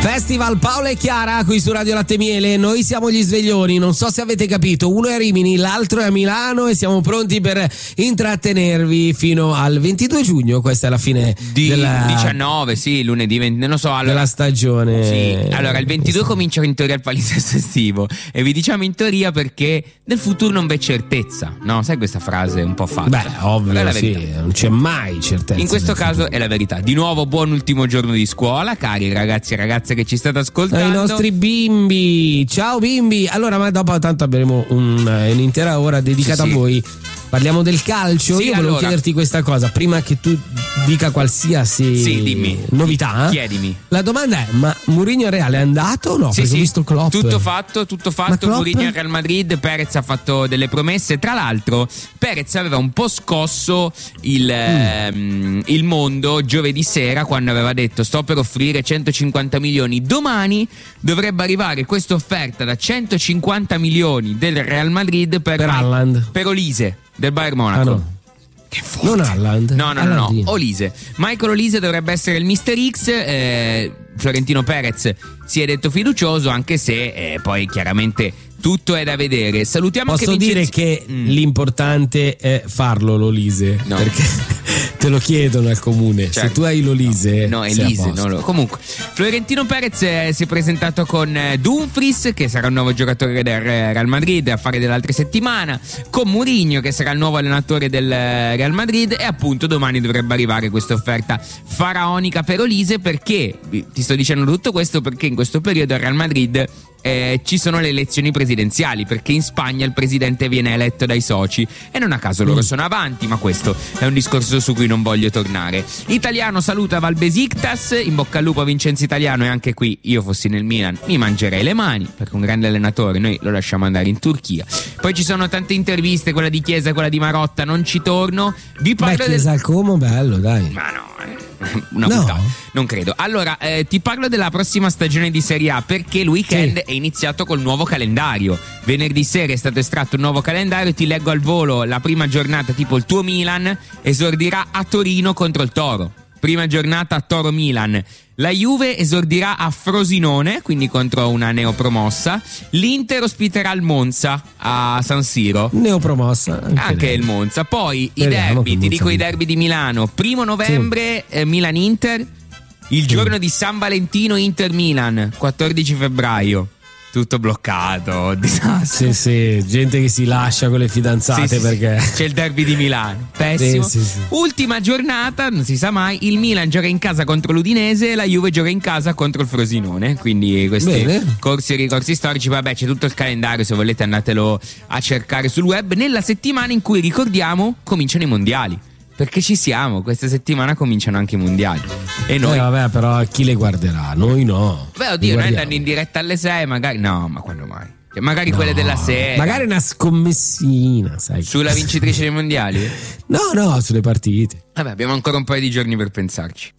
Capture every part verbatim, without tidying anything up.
Festival Paola e Chiara qui su Radio Latte Miele. Noi siamo gli sveglioni, non so se avete capito, uno è a Rimini, l'altro è a Milano e siamo pronti per intrattenervi fino al ventidue giugno. Questa è la fine di della diciannove, sì, lunedì venti, non lo so, allora, della stagione. Sì, allora il ventidue comincia in teoria il palinsesto estivo e vi diciamo in teoria perché nel futuro non c'è certezza, no? Sai questa frase un po' fatta? Beh, ovvio, sì, non c'è mai certezza. In questo caso futuro. È la verità. Di nuovo buon ultimo giorno di scuola, cari ragazzi e ragazze che ci state ascoltando. I nostri bimbi, ciao bimbi. Allora, ma dopo tanto avremo un, un'intera ora dedicata sì, a voi. Parliamo del calcio. Sì, Io volevo allora. chiederti questa cosa prima che tu dica qualsiasi sì, dimmi. novità. Chiedimi. La domanda è: ma Mourinho al Reale è andato o no? Sì, Perché sì. ho visto Klopp. Tutto fatto, tutto fatto. Mourinho al Real Madrid. Perez ha fatto delle promesse. Tra l'altro, Perez aveva un po' scosso il, mm. ehm, il mondo giovedì sera quando aveva detto: sto per offrire centocinquanta milioni. Domani dovrebbe arrivare questa offerta da centocinquanta milioni del Real Madrid per, per Haaland, per Olise del Bayern Monaco. Ah, no. Che forte. Non Haaland. No, no, no, no, Olise. Michael Olise dovrebbe essere il mister X. eh, Florentino Perez si è detto fiducioso, anche se eh, poi chiaramente tutto è da vedere. Salutiamo Posso anche dire Vincenzo... che mm. l'importante è farlo l'Olise, no. Perché te lo chiedono al comune. Certo. Se tu hai l'Olise, no, no Elise, no, no. Comunque Florentino Perez eh, si è presentato con eh, Dumfries, che sarà il nuovo giocatore del Real Madrid a fare dell'altra settimana, con Mourinho, che sarà il nuovo allenatore del Real Madrid, e appunto domani dovrebbe arrivare questa offerta faraonica per Olise. Perché ti sto dicendo tutto questo? Perché in questo periodo al Real Madrid Eh, ci sono le elezioni presidenziali, perché in Spagna il presidente viene eletto dai soci e non a caso loro sono avanti, ma questo è un discorso su cui non voglio tornare. Italiano saluta Valbesiktas, in bocca al lupo a Vincenzo Italiano, e anche qui io fossi nel Milan mi mangerei le mani, perché un grande allenatore noi lo lasciamo andare in Turchia. Poi ci sono tante interviste, quella di Chiesa, quella di Marotta, non ci torno. Vi parlo Beh, Chiesa del... Como bello, dai. Ma no, eh. Una no. puntata, non credo. Allora eh, ti parlo della prossima stagione di Serie A, perché il weekend sì. è iniziato col nuovo calendario. Venerdì sera è stato estratto un nuovo calendario. Ti leggo al volo la prima giornata. Tipo il tuo Milan esordirà a Torino contro il Toro. Prima giornata a Toro Milan. La Juve esordirà a Frosinone, quindi contro una neopromossa. L'Inter ospiterà il Monza a San Siro. Neopromossa. Anche, anche il Monza. Poi Vediamo i derby, ti dico i derby di Milano. Primo novembre sì. eh, Milan-Inter. Il sì. giorno di San Valentino Inter-Milan, quattordici febbraio. Tutto bloccato, disastro. Sì, sì, gente che si lascia con le fidanzate sì, sì, perché sì. C'è il derby di Milano, pessimo. Sì, sì, sì. Ultima giornata, non si sa mai, il Milan gioca in casa contro l'Udinese e la Juve gioca in casa contro il Frosinone. Quindi questi Bene. corsi e ricorsi storici, vabbè, c'è tutto il calendario, se volete andatelo a cercare sul web. Nella settimana in cui, ricordiamo, cominciano i mondiali. Perché ci siamo, questa settimana cominciano anche i mondiali. E noi. Eh, vabbè, però chi le guarderà? Noi no. Beh, oddio, noi andando in diretta alle sei, magari. No, ma quando mai? Cioè, magari no, quelle della sera. Magari una scommessina, sai. Sulla vincitrice dei mondiali? No, no, sulle partite. Vabbè, abbiamo ancora un paio di giorni per pensarci.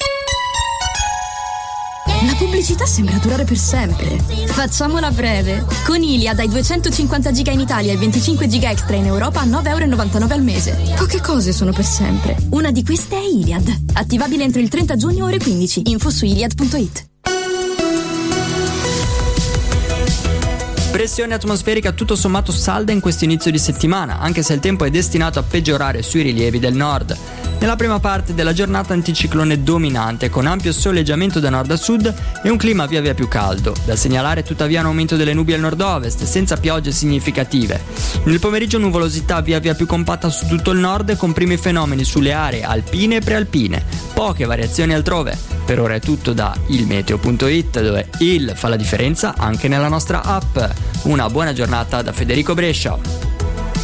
La pubblicità sembra durare per sempre. Facciamola breve. Con Iliad hai duecentocinquanta giga in Italia e venticinque giga extra in Europa a nove virgola novantanove euro al mese. Poche cose sono per sempre. Una di queste è Iliad. Attivabile entro il trenta giugno ore quindici. Info su iliad punto it. Pressione atmosferica tutto sommato salda in questo inizio di settimana, anche se il tempo è destinato a peggiorare sui rilievi del nord. Nella prima parte della giornata anticiclone dominante, con ampio soleggiamento da nord a sud e un clima via via più caldo. Da segnalare tuttavia un aumento delle nubi al nord-ovest, senza piogge significative. Nel pomeriggio nuvolosità via via più compatta su tutto il nord, con primi fenomeni sulle aree alpine e prealpine. Poche variazioni altrove. Per ora è tutto da ilmeteo punto it, dove il fa la differenza anche nella nostra app. Una buona giornata da Federico Brescia.